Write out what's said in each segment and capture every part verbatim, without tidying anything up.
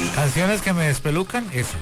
Canciones que me despelucan, esa.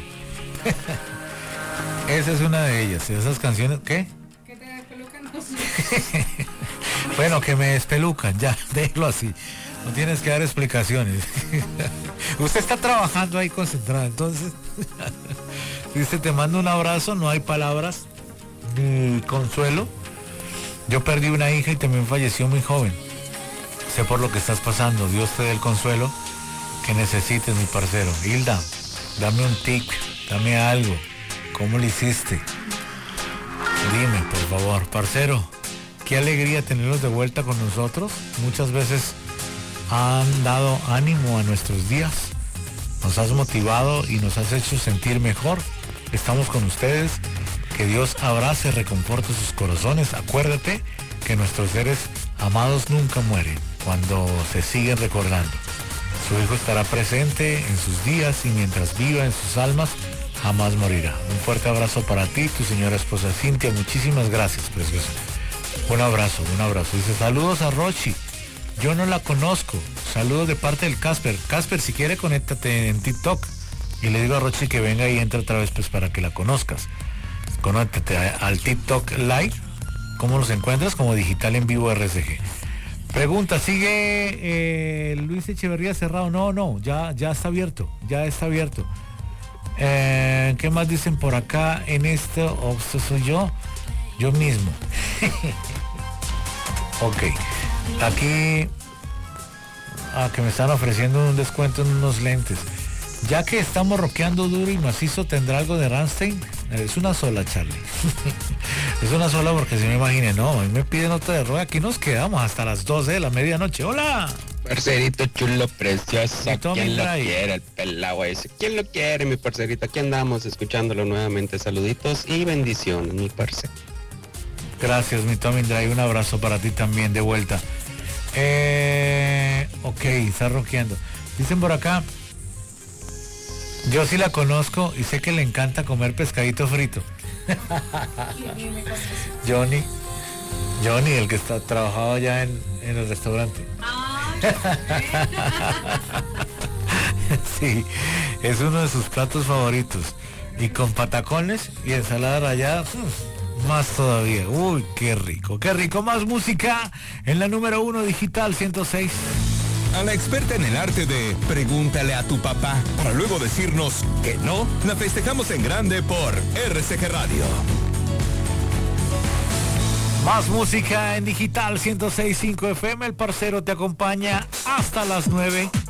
Esa es una de ellas. Esas canciones, ¿qué? Que te despelucan, no sé. Bueno, que me despelucan, ya, déjalo así. No tienes que dar explicaciones. Usted está trabajando ahí concentrado, entonces. Dice, te mando un abrazo, no hay palabras ni consuelo. Yo perdí una hija y también falleció muy joven. Sé por lo que estás pasando. Dios te dé el consuelo que necesites, mi parcero. Hilda, dame un tic, dame algo. ¿Cómo lo hiciste? Dime, por favor, parcero. Qué alegría tenerlos de vuelta con nosotros. Muchas veces han dado ánimo a nuestros días. Nos has motivado y nos has hecho sentir mejor. Estamos con ustedes. Que Dios abrace, reconforte sus corazones. Acuérdate que nuestros seres amados nunca mueren cuando se siguen recordando. Su hijo estará presente en sus días y mientras viva en sus almas, jamás morirá. Un fuerte abrazo para ti, tu señora esposa Cintia. Muchísimas gracias, preciosa. Un abrazo, un abrazo. Dice, saludos a Rochi. Yo no la conozco. Saludos de parte del Casper. Casper, si quiere, conéctate en TikTok. Y le digo a Rochi que venga y entre otra vez pues para que la conozcas. Conéctate al TikTok Live. ¿Cómo los encuentras? Como Digital en Vivo R C G. Pregunta, ¿sigue eh, Luis Echeverría cerrado? No, no, ya, ya está abierto. Ya está abierto. Eh, ¿Qué más dicen por acá en esto? Oh, esto soy yo. Yo mismo. Ok. Aquí. Ah, que me están ofreciendo un descuento en unos lentes. Ya que estamos rockeando duro y macizo, ¿tendrá algo de Rammstein? Es una sola, Charlie. Es una sola porque si me imagine, no, a mí me piden otra de rock. Aquí nos quedamos hasta las doce de la medianoche. ¡Hola! Parcerito chulo, precioso. ¿Quién lo Drive. quiere? El pelado ese. ¿Quién lo quiere, mi parcerito? Aquí andamos escuchándolo nuevamente. Saluditos y bendiciones, mi parce. Gracias, mi Tommy Drive. Un abrazo para ti también de vuelta. Eh, ok, está rockeando. Dicen por acá, yo sí la conozco y sé que le encanta comer pescadito frito. Johnny, Johnny, el que está trabajado allá en, en el restaurante. Sí, es uno de sus platos favoritos. Y con patacones y ensalada rallada, más todavía. Uy, qué rico, qué rico. Más música en la número uno Digital ciento seis. A la experta en el arte de Pregúntale a tu papá, para luego decirnos que no, la festejamos en grande por R C G Radio. Más música en Digital ciento seis punto cinco F M. El parcero te acompaña hasta las nueve.